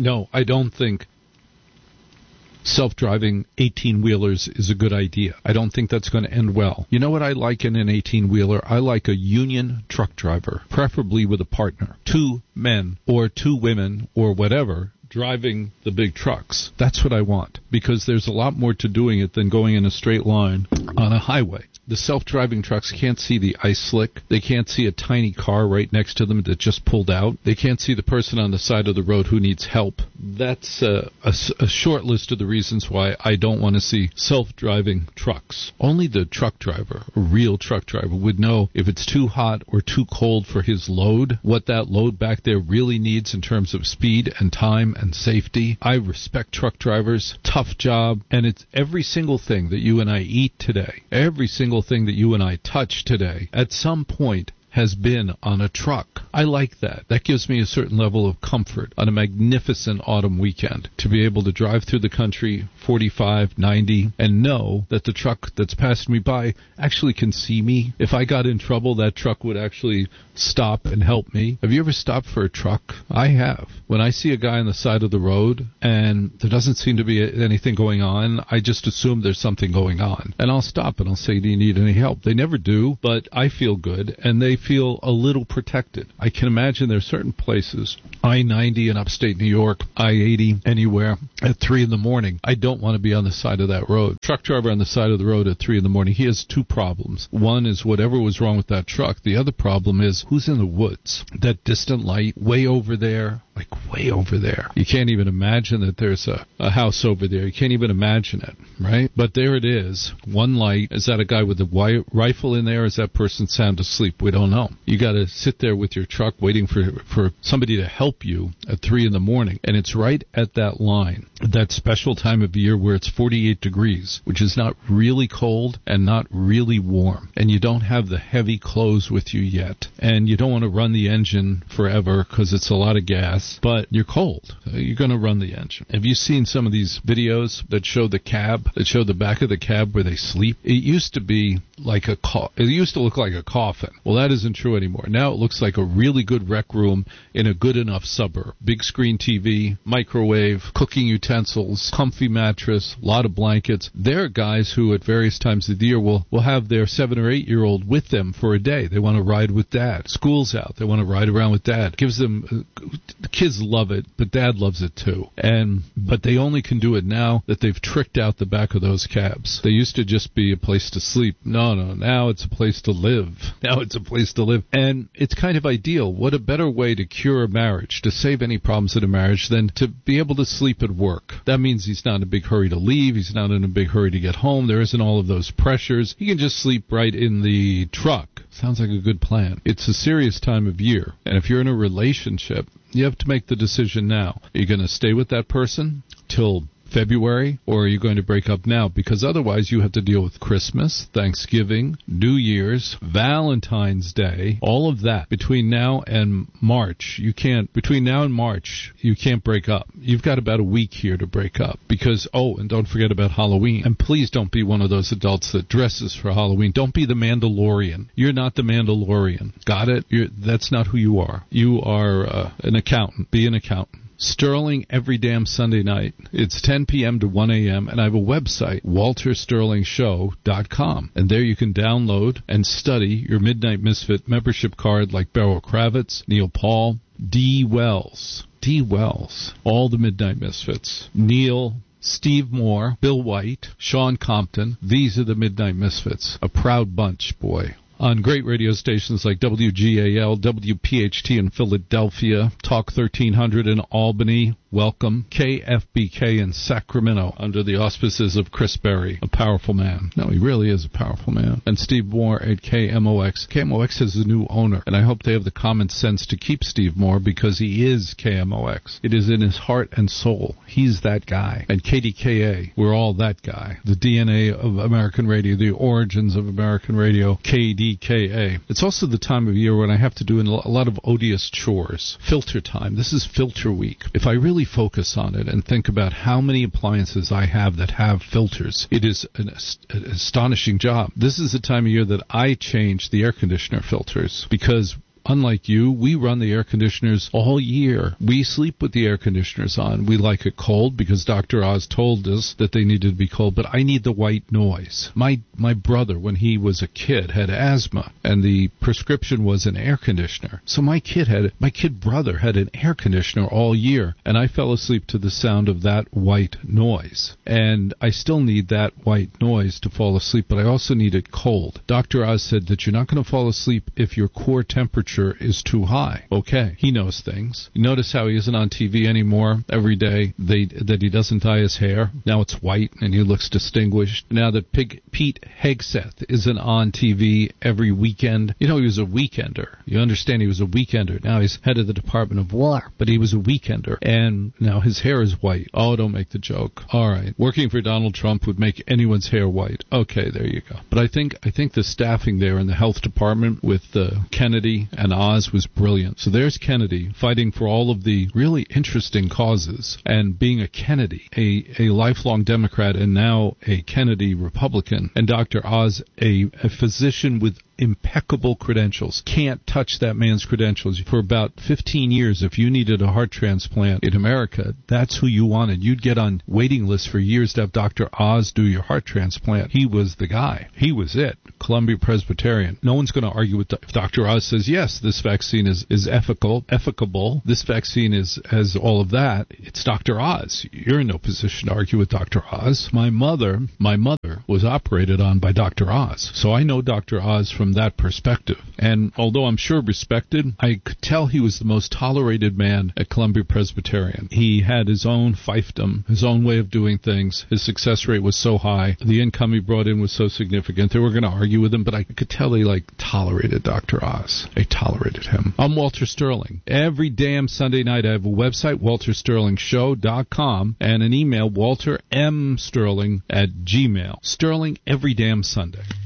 No, I don't think self-driving 18-wheelers is a good idea. I don't think that's going to end well. You know what I like in an 18-wheeler? I like a union truck driver, preferably with a partner. 2 men or 2 women or whatever driving the big trucks. That's what I want, because there's a lot more to doing it than going in a straight line on a highway. The self-driving trucks can't see the ice slick. They can't see a tiny car right next to them that just pulled out. They can't see the person on the side of the road who needs help. That's a short list of the reasons why I don't want to see self-driving trucks. Only the truck driver, a real truck driver, would know if it's too hot or too cold for his load, what that load back there really needs in terms of speed and time and safety. I respect truck drivers. Tough job. And it's every single thing that you and I eat today, every single thing that you and I touch today, at some point has been on a truck. I like that. That gives me a certain level of comfort on a magnificent autumn weekend to be able to drive through the country 45, 90 and know that the truck that's passed me by actually can see me. If I got in trouble, that truck would actually stop and help me. Have you ever stopped for a truck? I have. When I see a guy on the side of the road and there doesn't seem to be anything going on, I just assume there's something going on. And I'll stop and I'll say, do you need any help? They never do, but I feel good and they feel a little protected. I can imagine there are certain places, I-90 in upstate New York, I-80 anywhere, at 3 in the morning. I don't want to be on the side of that road. Truck driver on the side of the road at 3 in the morning, he has 2 problems. One is whatever was wrong with that truck. The other problem is who's in the woods. That distant light way over there, like way over there. You can't even imagine that there's a house over there. You can't even imagine it, right? But there it is. One light. Is that a guy with a rifle in there? Or is that person sound asleep? We don't know. You got to sit there with your truck waiting for somebody to help you at 3 in the morning. And it's right at that line, that special time of year where it's 48 degrees, which is not really cold and not really warm. And you don't have the heavy clothes with you yet. And you don't want to run the engine forever because it's a lot of gas, but you're cold. You're going to run the engine. Have you seen some of these videos that show the cab, that show the back of the cab where they sleep? It used to be like it used to look like a coffin. Well, that isn't true anymore. Now it looks like a really good rec room in a good enough suburb. Big screen TV, microwave, cooking utensils, comfy mattress, a lot of blankets. There are guys who at various times of the year will have their 7 or 8 year old with them for a day. They want to ride with dad. School's out. They want to ride around with dad. Gives them, the kids love it, but dad loves it too. But they only can do it now that they've tricked out the back of those cabs. They used to just be a place to sleep. No, now it's a place to live. Now it's a place to live. And it's kind of ideal. What a better way to cure a marriage, to save any problems in a marriage, than to be able to sleep at work. That means he's not in a big hurry to leave. He's not in a big hurry to get home. There isn't all of those pressures. He can just sleep right in the truck. Sounds like a good plan. It's a serious time of year. And if you're in a relationship, you have to make the decision now. Are you going to stay with that person till February, or are you going to break up now? Because otherwise you have to deal with Christmas, Thanksgiving, New Year's, Valentine's Day, all of that. Between now and March, you can't break up. You've got about a week here to break up. Because, and don't forget about Halloween. And please don't be one of those adults that dresses for Halloween. Don't be the Mandalorian. You're not the Mandalorian. Got it? That's not who you are. You are an accountant. Be an accountant. Sterling every damn Sunday night. It's 10 p.m. to 1 a.m. and I have a website, waltersterlingshow.com. And there you can download and study your Midnight Misfit membership card like Beryl Kravitz, Neil Paul, D. Wells, all the Midnight Misfits, Neil, Steve Moore, Bill White, Sean Compton. These are the Midnight Misfits. A proud bunch, boy. On great radio stations like WGAL, WPHT in Philadelphia, Talk 1300 in Albany, welcome, KFBK in Sacramento, under the auspices of Chris Berry, a powerful man. No, he really is a powerful man. And Steve Moore at KMOX. KMOX has a new owner, and I hope they have the common sense to keep Steve Moore, because he is KMOX. It is in his heart and soul. He's that guy. And KDKA, we're all that guy. The DNA of American radio, the origins of American radio, KDKA. It's also the time of year when I have to do a lot of odious chores. Filter time. This is filter week. If I really focus on it and think about how many appliances I have that have filters, it is an astonishing job. This is the time of year that I change the air conditioner filters, because unlike you, we run the air conditioners all year. We sleep with the air conditioners on. We like it cold because Dr. Oz told us that they needed to be cold, but I need the white noise. My brother, when he was a kid, had asthma, and the prescription was an air conditioner. So my kid brother had an air conditioner all year, and I fell asleep to the sound of that white noise. And I still need that white noise to fall asleep, but I also need it cold. Dr. Oz said that you're not going to fall asleep if your core temperature is too high. Okay, he knows things. You notice how he isn't on TV anymore every day, that he doesn't dye his hair. Now it's white, and he looks distinguished. Now that Pete Hegseth isn't on TV every weekend. You know, he was a weekender. You understand he was a weekender. Now he's head of the Department of War, but he was a weekender, and now his hair is white. Oh, don't make the joke. All right. Working for Donald Trump would make anyone's hair white. Okay, there you go. But I think the staffing there in the health department with Kennedy and Oz was brilliant. So there's Kennedy fighting for all of the really interesting causes, and being a Kennedy, a lifelong Democrat and now a Kennedy Republican, and Dr. Oz, a physician with impeccable credentials. Can't touch that man's credentials. For about 15 years, if you needed a heart transplant in America, that's who you wanted. You'd get on waiting lists for years to have Dr. Oz do your heart transplant. He was the guy. He was it. Columbia Presbyterian. No one's going to argue with if Dr. Oz says, yes, this vaccine is efficable, this vaccine has all of that. It's Dr. Oz. You're in no position to argue with Dr. Oz. My mother was operated on by Dr. Oz. So I know Dr. Oz from that perspective. And although I'm sure respected, I could tell he was the most tolerated man at Columbia Presbyterian. He had his own fiefdom, his own way of doing things. His success rate was so high. The income he brought in was so significant. They were going to argue with him, but I could tell they tolerated Dr. Oz. They tolerated him. I'm Walter Sterling. Every damn Sunday night I have a website, waltersterlingshow.com, and an email, waltermsterling@gmail.com. Sterling every damn Sunday.